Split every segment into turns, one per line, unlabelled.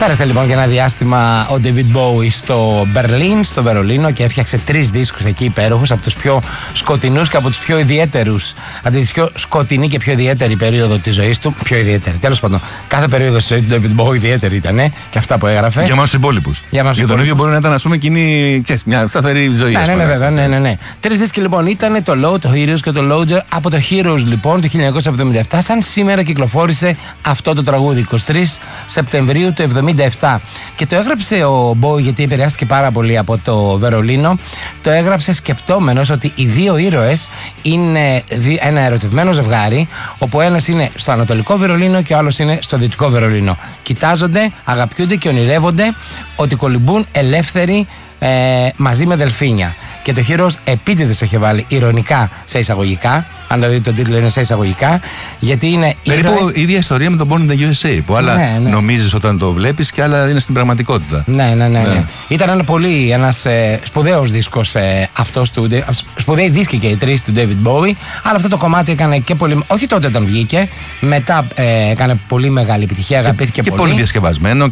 Πέρασε λοιπόν για ένα διάστημα ο David Bowie στο Μπερλίν, στο Βερολίνο, και έφτιαξε 3 δίσκους εκεί υπέροχους, από τους πιο σκοτεινούς και από τους πιο ιδιαίτερους, από τη πιο σκοτεινή και πιο ιδιαίτερη περίοδο της ζωής του. Πιο ιδιαίτερη, τέλος πάντων. Κάθε περίοδο της ζωής του David Bowie ιδιαίτερη ήταν, και αυτά που έγραφε.
Για εμάς τους υπόλοιπους. Για τον ίδιο μπορεί να ήταν, ας πούμε, εκείνη μια σταθερή ζωή.
Ναι, βέβαια, ναι. 3 δίσκοι λοιπόν ήταν το Low, το Heroes και το Loader. Από το Heroes λοιπόν το 1977, σαν σήμερα κυκλοφόρησε αυτό το τραγούδι, 23 Σεπτεμβρίου του 1977. Και το έγραψε ο Bowie γιατί επηρεάστηκε πάρα πολύ από το Βερολίνο. Το έγραψε σκεπτόμενος ότι οι δύο ήρωες είναι ένα ερωτευμένο ζευγάρι, όπου ένας είναι στο Ανατολικό Βερολίνο και ο άλλος είναι στο Δυτικό Βερολίνο. Κοιτάζονται, αγαπιούνται και ονειρεύονται ότι κολυμπούν ελεύθεροι μαζί με δελφίνια. Και το Heroes επίτηδες το είχε βάλει ηρωνικά σε εισαγωγικά. Αν το δείτε, το τίτλο είναι σε εισαγωγικά, γιατί είναι
περίπου η ίδια ιστορία με τον Born in the USA, που άλλα νομίζεις όταν το βλέπεις και άλλα είναι στην πραγματικότητα.
Ναι. Ήταν ένας σπουδαίος δίσκος αυτός του, σπουδαίοι δίσκοι και οι 3 του David Bowie, αλλά αυτό το κομμάτι έκανε και πολύ, όχι τότε όταν βγήκε, μετά έκανε πολύ μεγάλη επιτυχία, αγαπήθηκε
και
πολύ.
Και πολύ διασκευασμένο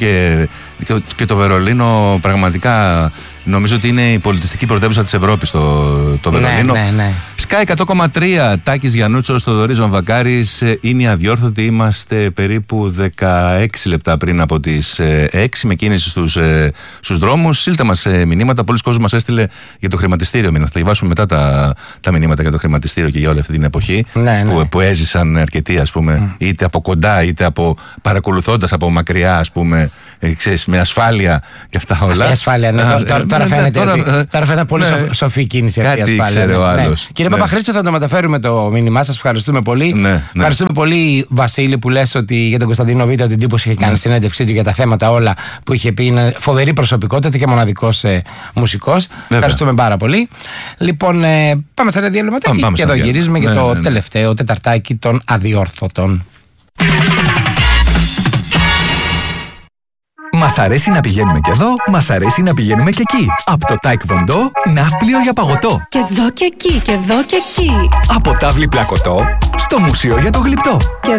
και το Βερολίνο πραγματικά νομίζω ότι είναι η πολιτιστική πρωτεύουσα της Ευρώπης το Βερολίνο.
Ναι.
Sky 100,3, Τάκης Γιαννούτσος, Θοδωρής Βαμβακάρης, είναι οι αδιόρθωτοι. Είμαστε περίπου 16 λεπτά πριν από τις 6 με κίνηση στους δρόμους. Στείλτε μας μηνύματα, πολλοί κόσμοι μας έστειλε για το χρηματιστήριο μήνυμα. Θα διαβάσουμε μετά τα μηνύματα για το χρηματιστήριο και για όλη αυτή την εποχή που έζησαν αρκετοί, ας πούμε, είτε από κοντά είτε παρακολουθώντας από μακριά, ας πούμε, ξέρεις, με ασφάλεια και αυτά όλα.
Αυτή η ασφάλεια, Τώρα φαίνεται πολύ σοφή κίνηση αυτή η ασφάλεια. Κύριε Παπαχρήστο, θα το μεταφέρουμε το μήνυμά σας. Ευχαριστούμε πολύ. Ευχαριστούμε πολύ, Βασίλη, που λες ότι για τον Κωνσταντίνο Β' την τύπος είχε κάνει συνέντευξή του για τα θέματα όλα που είχε πει. Είναι φοβερή προσωπικότητα και μοναδικός μουσικός. Ευχαριστούμε πάρα πολύ. Λοιπόν, πάμε σε ένα διαλυματάκι και εδώ γυρίζουμε για το τελευταίο τεταρτάκι των αδιόρθωτων.
Μας αρέσει να πηγαίνουμε και εδώ, μας αρέσει να πηγαίνουμε και εκεί. Από το Taekwondo, ναύπλιο για παγωτό.
Και εδώ και εκεί, και εδώ και εκεί.
Από τάβλη πλακωτό, στο μουσείο για το γλυπτό.